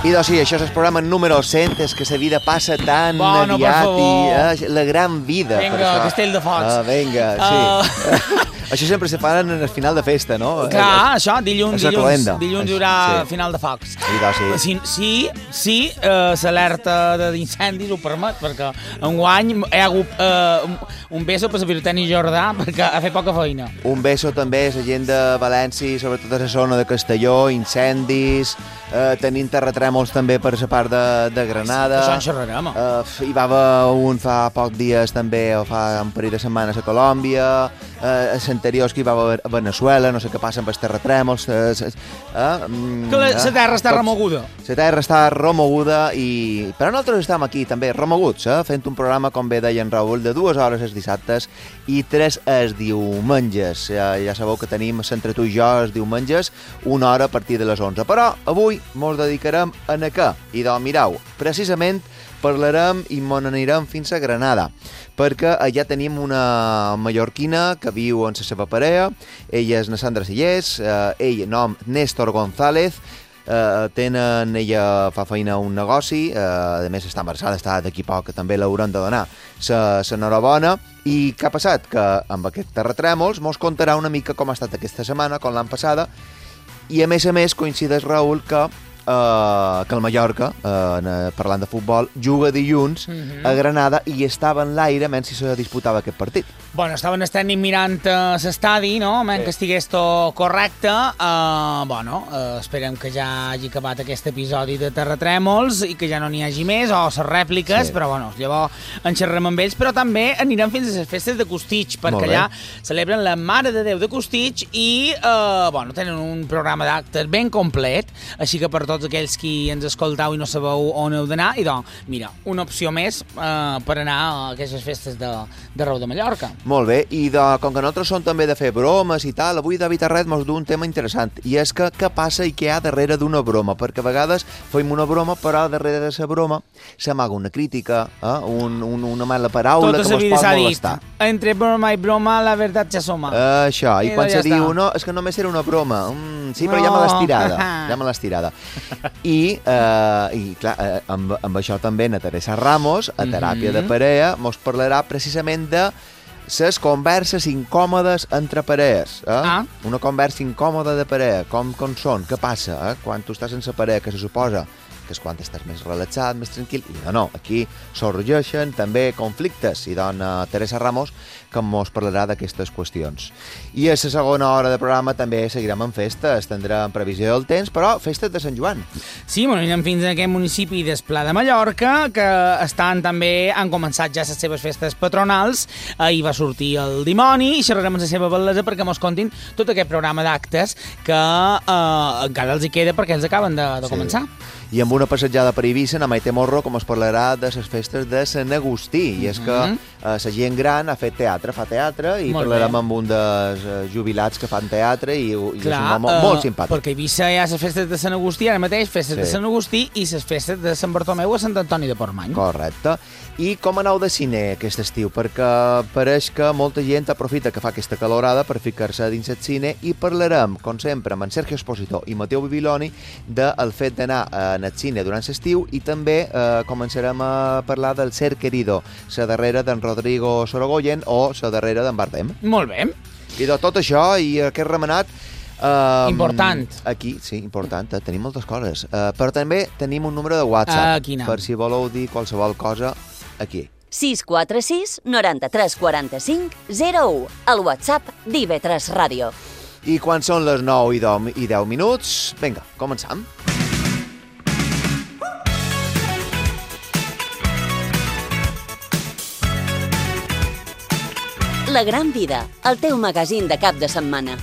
I doncs sí, això és el programa número 100, és que la vida passa tan Bueno, aviat per favor. i la gran vida. Vinga, Castelldefels. Vinga, sí. Això sempre se fan en el final de festa, no? Clar, això, dilluns hi haurà Sí. final de focs. I doncs sí. Sí, l'alerta d'incendis ho permet, perquè enguany hi ha hagut un beso per la Pirotècnia Jordà, perquè ha fet poca feina. Un beso també a la gent de València, sobretot a la zona de Castelló, incendis, tenint terratrèmols també per la part de Granada. Això en xerrarem. Hi va haver un fa pocs dies també, o fa un parell de setmanes a Colòmbia, anteriors que hi va haver a Venezuela, no sé què passa amb els terratrèmols. Que la terra està remoguda. La terra està remoguda, però nosaltres estem aquí també remoguts, fent un programa, com bé deia en Raül, de 2 hores els dissabtes i 3 els diumenges. Ja sabeu que tenim entre tu i jo els diumenges 1 hora a partir de les 11. Però avui mos dedicarem a què? I doncs, mireu, precisament parlarem i mos anirem fins a Granada, perquè allà tenim una mallorquina que viu amb la seva parella. Ella és na Sandra Sillés, ell nom Néstor González. Ella fa feina a un negoci, a més està embarassada, està d'aquí poc, que també l'hauran de donar l'enhorabona. I què ha passat? Que amb aquests terratrèmols mos contarà una mica com ha estat aquesta setmana, com l'any passada, i a més coincideix, Raül, que el Mallorca, parlant de futbol, juga dilluns a Granada i estava en l'aire mentre se disputava aquest partit. Bueno, estaven estant mirant l'estadi, no? Que estigués tot correcte. Esperem que ja hagi acabat aquest episodi de terratrèmols i que ja no n'hi hagi més, o les rèpliques, però llavors en xerrem amb ells, però també anirem fins a les festes de Costitx, perquè allà celebren la Mare de Déu de Costitx i tenen un programa d'actes ben complet, així que per tots aquells qui ens escoltau i no sabeu on heu d'anar, i doncs, mira, una opció més per anar a aquestes festes de Rau de Mallorca. Molt bé, i com que nosaltres som també de fer bromes i tal, avui David Arret mos du un tema interessant, i és que què passa i què hi ha darrere d'una broma, perquè a vegades fem una broma, però darrere de la broma s'amaga una crítica, una mala paraula que mos pot molestar. Entre broma i broma, la veritat ja soma. Això, i quan se diu, no, és que només era una broma, sí, però ja me l'has tirada. I clar, amb això també na Teresa Ramos, a Teràpia de Parella, mos parlarà precisament de les converses incòmodes entre parelles. Una conversa incòmoda de parella, com són, què passa quan tu estàs sense parella, que se suposa que és quan estàs més relaxat, més tranquil, i no, aquí sorgeixen també conflictes, i doncs Teresa Ramos que mos parlarà d'aquestes qüestions. I a la segona hora de programa també seguirem amb festes, tindrem previsió del temps, però festes de Sant Joan. Sí, anirem fins a aquest municipi d'Esplà de Mallorca, que han començat ja les seves festes patronals. Ahir va sortir el dimoni i xerrarem la seva bellesa perquè mos contin tot aquest programa d'actes que encara els hi queda perquè els acaben de començar. I amb una passejada per Eivissa, na Maite Morro, com es parlarà de les festes de Sant Agustí. I és que la gent gran ha fet teatre, fa teatre, i parlarem amb un dels jubilats que fan teatre, i és un home molt simpàtic. Perquè a Eivissa hi ha les festes de Sant Agustí, ara mateix festes de Sant Agustí i les festes de Sant Bartomeu a Sant Antoni de Portmany. Correcte. I com aneu de cine aquest estiu? Perquè pareix que molta gent aprofita que fa aquesta calorada per ficar-se dins el cine, i parlarem, com sempre, amb en Sergio Esposito i Mateu Bibiloni del fet d'anar en el cine durant l'estiu, i també començarem a parlar del Ser Querido, la darrera d'en Rodrigo Sorogoyen o la darrera d'en Bardem. Molt bé. I de tot això i aquest remenat important. Aquí, sí, important, tenim moltes coses, però també tenim un número de WhatsApp per si voleu dir qualsevol cosa aquí. 646 93 45 01, el WhatsApp d'IV3 Ràdio. I quan són les 9 i 10 minuts, vinga, començam. La Gran Vida, el teu magazín de cap de setmana.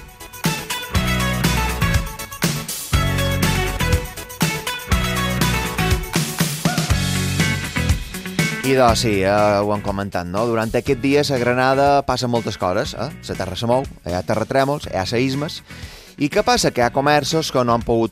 I doncs sí, ho hem comentat, no? Durant aquest dia a Granada passen moltes coses, la terra se mou, hi ha terratrèmols, hi ha seismes, i què passa? Que hi ha comerços que no han pogut